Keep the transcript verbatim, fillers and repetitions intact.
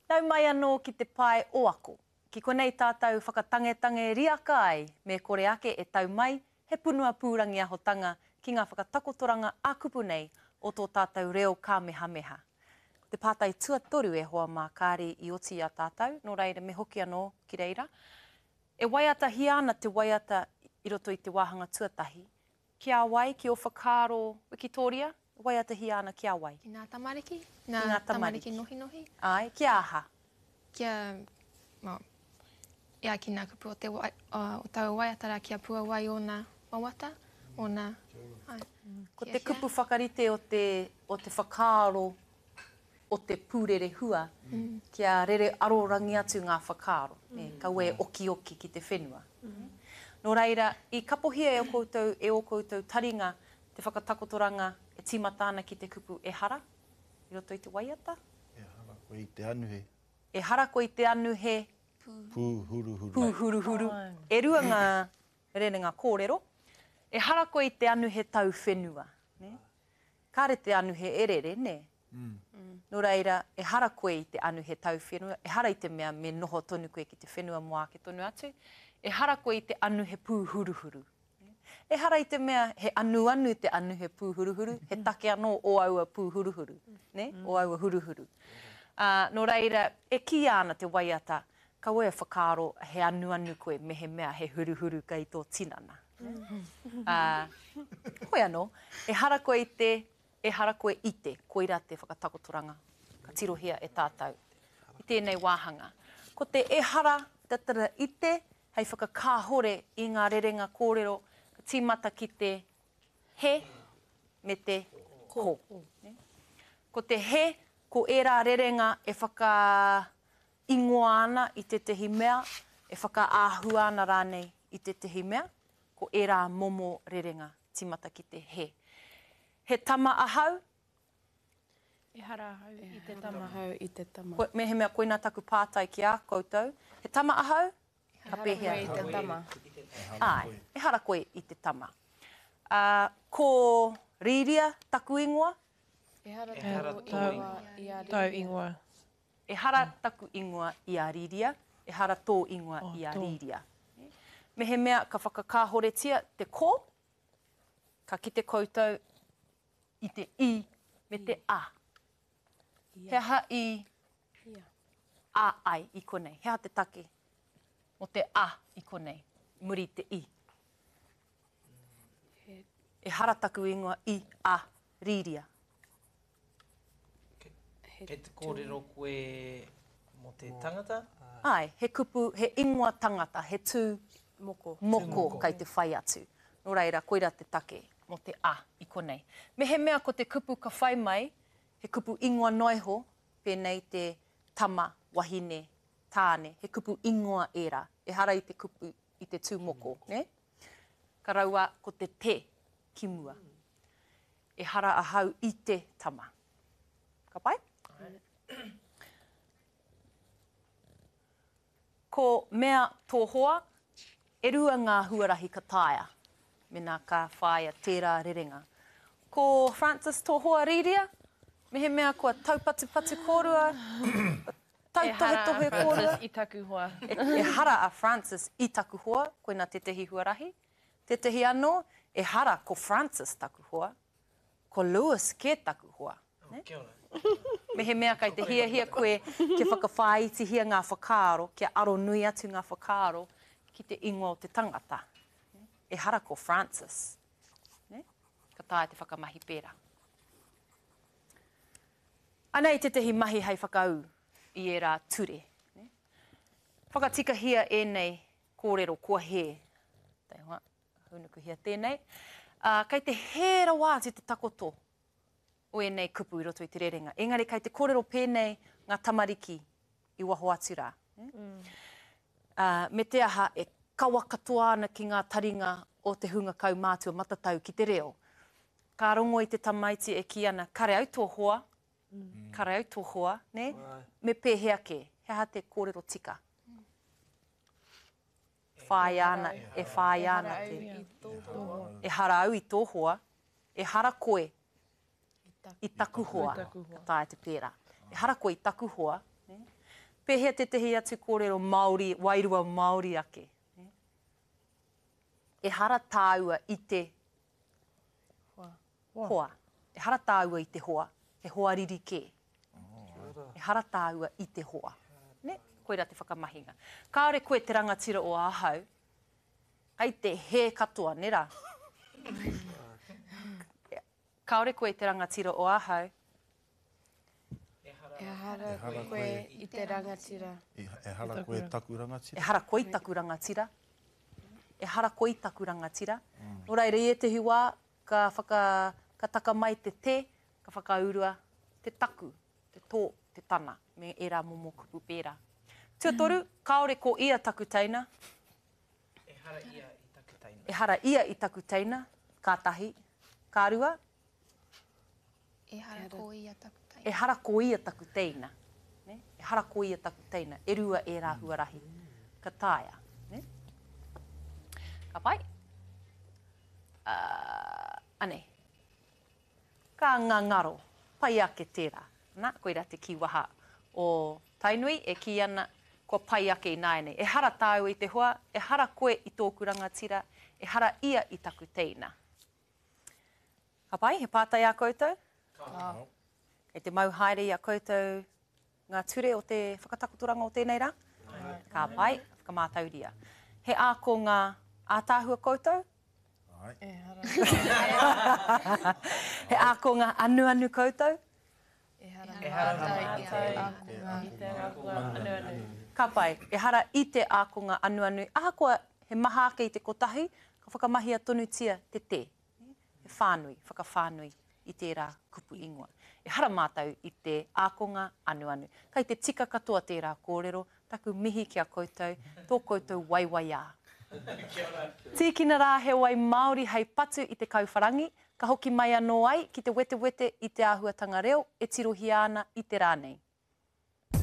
Nau mai anō ki te pae oako. Ki konei tātou whakatangetange riaka ai, me kore ake e tau mai, he punua pūrangi ahotanga ki ngā whakatakotoranga ākupu nei o tō tātou reo kāmehameha. Te pātai tuatoru e hoa mā kāre i oti a tātou, nō reira me hoki anō ki reira. E waiata hi ana te waiata i roto i te wāhanga tuatahi. Kia wai, ki o whakaaro Wikitoria, waiata hi ana kia wai. Ki ngā tamariki, ngā ngā tamariki. tamariki nohi nohi. Ai, kia aha. Kia, well, ia ki ngā kupu o te wai, uh, o tau waiata rā kia pua wai o ngā mawata, o ngā... Ai, Ko kia te hea. kupu whakarite o te, o te whakaaro o te pūrere hua, mm. kia rere arorangi atu ngā whakaaro, mm. e, ka ue oki oki ki te whenua. Mm. Nō reira, i kapohia e o koutou, e o koutou taringa te whakatakotoranga e tīmata ana ki te kupu e hara, i roto i te waiata. E hara koe i te anuhe. E hara koe i te anuhe Pūhuruhuru. pūhuruhuru. E rua ngā rerenga kōrero. E hara koe i te anuhe tau whenua. Ne? Kāre te anuhe erere, ne? Mm. Nō reira, e hara koe i te anuhe tau whenua, e hara i te mea me noho tonu koe ki te whenua moa ke tonu atu, e hara koe i te anuhe pūhuruhuru. E hara i te mea, he anu anu te anuhe pūhuruhuru, he take anō o aua pūhuruhuru, ne? O aua huruhuru. Uh, nō reira, e ki ana te waiata, ka ue whakaaro he anu anu koe me he mea he huruhuru kai tō tinana. Uh, hoi anō, e hara koe i te, e hara koe i te, koira te whakatakotoranga, ka tirohia e tātou, i tēnei wāhanga. Ko te e hara tatara i te, hei whakakāhore i ngā rerenga kōrero, ka tīmata ki te he me te ko. Ne? Ko te he, ko e rā rerenga e whaka ingoa ana i te tehi mea, e whaka āhua ana rānei i te tehi mea, ko e rā momo rerenga tīmata ki te he. He tama ahau. E hara ahau i te tama. Ahau i te tama. Ko, me he mea koina taku pātai ki a koutou. He tama ahau? E hara koe i te tama. Ai, e hara koe i te tama. Uh, ko riria taku ingoa? E hara E hara tau tau ingoa i a Tau ingoa. E hara taku ingoa i a riria, e hara tō ingoa Oh, i a tō. riria. Me he mea ka whakakāhoretia te ko, ka ki te koutou i te i me te a. He aha i Ia. a ai i konei. He aha te take o te a i konei, muri te i. He, E hara taku ingoa i a riria. he Kei te kōrero koe mo te tangata. Ai, he kupu, he ingoa tangata, he tū moko. moko kai te whai atu. Nō reira, koira te take mo te a i konei. Me he mea ko te kupu ka whai mai, he kupu ingoa noiho, pēnei te tama, wahine, tāne, he kupu ingoa era. E hara i te kupu i te tū moko, ne? Ka raua ko te te ki mua. E hara ahau i te tama. Ka pai? Ko mea tōhoa, e rua ngā huarahi ka taia, mena ka whaia tērā rerenga. Ko Francis tōhoa riria, me he mea kua taupatupatu kōrua, tautohe tohe kōrua. I taku hoa. E, e hara a Francis i taku hoa, koina te tehi huarahi. Te tehi anō, e hara ko Francis taku hoa, ko Lewis ke taku hoa. Ne? Kia ora. Me he mea kai te hia hia koe ke whakawhāiti hia ngā whakaaro, ke aro nui atu ngā whakaaro ki te ingoa o te tangata. E hara ko Francis. Ne? Ka tae te whakamahi pērā. Anei te tehi mahi hei whakau i e rā ture. Ne? Whakatika hia e nei kōrero kua he. Tai hoa, hunuku hia tēnei. Uh, kei te hēra wāti te takoto o e nei kupu i roto i te rerenga. Engari, kei te kōrero pēnei ngā tamariki i waho atu rā. Mm. Uh, me te aha e kawa katoa ana ki ngā taringa o te hunga kau mātua matatau ki te reo. Ka rongo i te tamaiti e ki ana kare au tō hoa, mm. kare au tō hoa, ne? Right. Me pēhea ke, he aha te kōrero tika. Whai ana, e whai ana te. E hara au i tō hoa, e hara koe i taku hoa, ka tae te pērā. E hara koe i taku hoa, ne? pehea te tehi atu kōrero Māori, wairua Māori ake. E hara tāua i te Hoa. hoa. E hara tāua i te hoa. He hoa ririke. E hara tāua i te hoa. Ne? Koira te whakamahinga. Kāore koe te rangatira o ahau, ai te he katoa, ne rā? Kāore koe te rangatira o ahau, E hara koe i te rangatira. E, e hara koe taku rangatira. e hara koe i taku rangatira. E hara koe i taku rangatira. Mm. Ora ere e te hiwa, ka, whaka, ka taka mai te te, ka whakaurua te taku, te tō, te tana, me e rā momo kupu pērā. Tua toru, kaore ko ia taku teina. E hara ia i taku taina. E hara ia i taku teina, kātahi. Kārua, E hara ko ia taku e taina. hara ko ia taku teina. Ne? E hara ko ia taku teina. E rua e rā huarahi. Ka tāia. Ne? Ka pai. Uh, ane. Ka ngā ngaro. Pai ake tērā. Nā, koira te kiwaha o Tainui. E ki ana kua pai ake i nāene. E hara tāu i te hoa. E hara koe i tōku rangatira. E hara ia i taku teina. Ka pai, he pātai a koutou. Ah. E te mau haere i a koutou ngā ture o te whakatakotoranga o tēnei rā. Ka pai, whakamātauria. He āko ngā ātāhua koutou. Ai. E hara. He āko ngā anu anu koutou. E hara. E hara mātai mātai. i te ākonga. I te ākonga anu anu. Ka pai, e hara i te āko ngā anu anu. Ahakoa he maha ake i te kotahi, ka whakamahia tonu tia te te. He whānui, whakawhānui i tērā kupu ingoa. E hara mātau i te ākonga anu anu. Kai te tika katoa tērā kōrero, taku mihi kia koutou, tō koutou waiwai ā. Tīkina rā he wai Māori hei patu i te kauwharangi, ka hoki mai anō ai ki te wete wete i te āhuatanga reo, e tirohi ana i te rānei.